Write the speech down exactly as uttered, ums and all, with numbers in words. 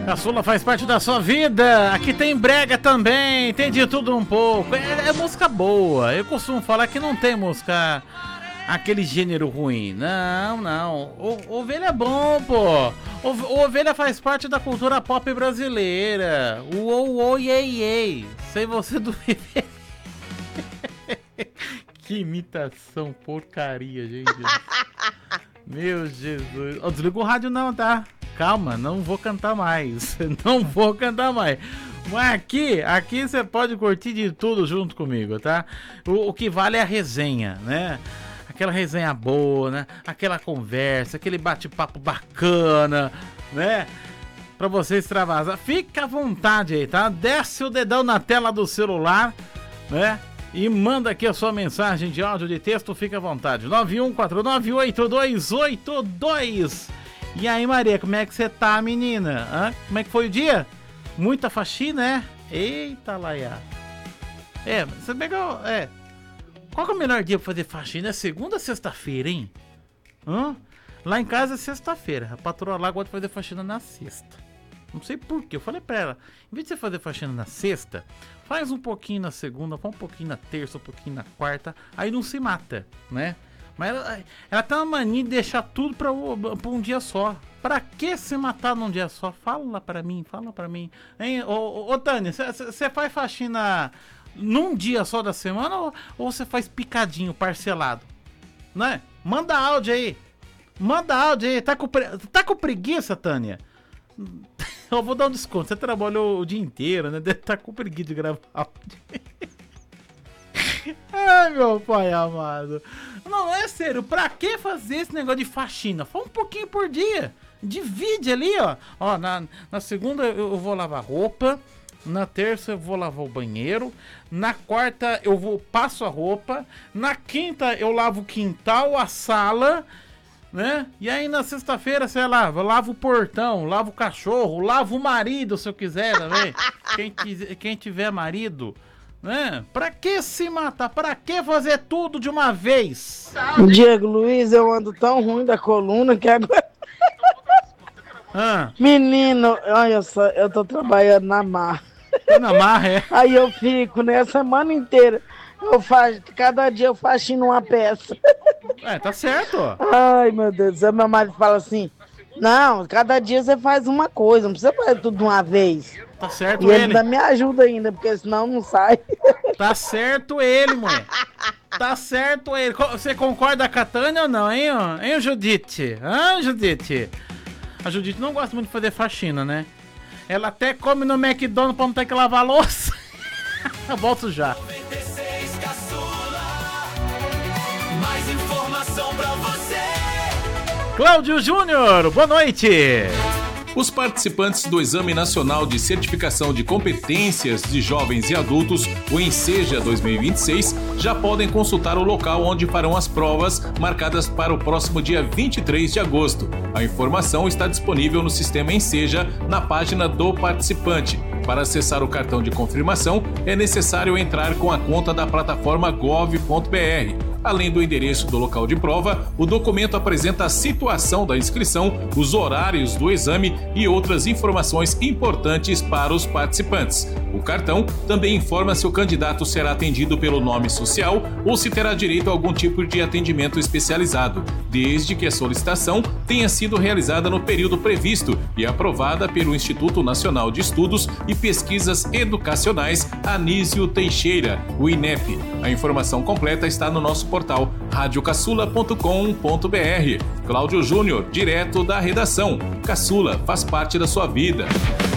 Caçula faz parte da sua vida. Aqui tem brega também, tem de tudo um pouco. É, é música boa. Eu costumo falar que não tem música aquele gênero ruim. Não, não. O, ovelha é bom, pô. O, o ovelha faz parte da cultura pop brasileira. O o o iê iê. Sei você do Que imitação porcaria, gente. Meu Jesus. Oh, desliga o rádio não, tá? Calma, não vou cantar mais. Não vou cantar mais. Mas aqui, aqui você pode curtir de tudo junto comigo, tá? O, o que vale é a resenha, né? Aquela resenha boa, né? Aquela conversa, aquele bate-papo bacana, né? Pra você extravasar. Fica à vontade aí, tá? Desce o dedão na tela do celular, né? E manda aqui a sua mensagem de áudio, de texto, fica à vontade. nove um quatro nove oito dois oito dois. E aí, Maria, como é que você tá, menina? Hã? Como é que foi o dia? Muita faxina, é? Eita, Laia. É, você pegou... É. Qual que é o melhor dia pra fazer faxina? É segunda ou sexta-feira, hein? Hã? Lá em casa é sexta-feira. A patroa lá gosta de fazer faxina na sexta. Não sei porquê. Eu falei pra ela, em vez de você fazer faxina na sexta, faz um pouquinho na segunda, faz um pouquinho na terça, um pouquinho na quarta. Aí não se mata, né? Mas ela, ela tem uma mania de deixar tudo pra, pra um dia só. Pra que se matar num dia só? Fala pra mim, fala pra mim. Hein? Ô, ô, ô Tânia, você faz faxina num dia só da semana ou você faz picadinho, parcelado? Né? Manda áudio aí. Manda áudio aí. Tá com, tá com preguiça, Tânia? Eu vou dar um desconto. Você trabalhou o dia inteiro, né? Deve estar com preguiça de gravar áudio. Ai, meu pai amado. Não, é sério, pra que fazer esse negócio de faxina? Faz um pouquinho por dia. Divide ali, ó. Ó, na, na segunda eu vou lavar roupa. Na terça eu vou lavar o banheiro. Na quarta eu vou passo a roupa. Na quinta eu lavo o quintal, a sala, né? E aí na sexta-feira, sei lá, eu lavo o portão, lavo o cachorro, lavo o marido, se eu quiser também. Quem, quem tiver marido, né? Pra que se matar? Pra que fazer tudo de uma vez? Diego Luiz, eu ando tão ruim da coluna que agora... Ah. Menino, olha só, eu tô trabalhando na marra. Na marra, é? Aí eu fico, né, a semana inteira, eu faço, cada dia eu faxino uma peça. É, tá certo. Ai, meu Deus do céu, meu marido fala assim, não, cada dia você faz uma coisa, não precisa fazer tudo de uma vez. Tá certo e ele. E ele ainda me ajuda ainda, porque senão não sai. Tá certo ele, mulher. Tá certo ele. Você concorda com a Tânia ou não, hein, hein, Judite? Hã, Judite? A Judite não gosta muito de fazer faxina, né? Ela até come no McDonald's pra não ter que lavar a louça. Eu volto já. noventa e seis Caçula. Mais informação pra você. Cláudio Júnior, boa noite. Os participantes do Exame Nacional de Certificação de Competências de Jovens e Adultos, o ENSEJA dois mil e vinte e seis, já podem consultar o local onde farão as provas, marcadas para o próximo dia vinte e três de agosto. A informação está disponível no sistema ENSEJA, na página do participante. Para acessar o cartão de confirmação, é necessário entrar com a conta da plataforma gov ponto br. Além do endereço do local de prova, o documento apresenta a situação da inscrição, os horários do exame e outras informações importantes para os participantes. O cartão também informa se o candidato será atendido pelo nome social ou se terá direito a algum tipo de atendimento especializado, desde que a solicitação tenha sido realizada no período previsto e aprovada pelo Instituto Nacional de Estudos e Pesquisas Educacionais Anísio Teixeira, o INEP. A informação completa está no nosso portal rádio caçula ponto com ponto br. Cláudio Júnior, direto da redação. Caçula faz parte da sua vida.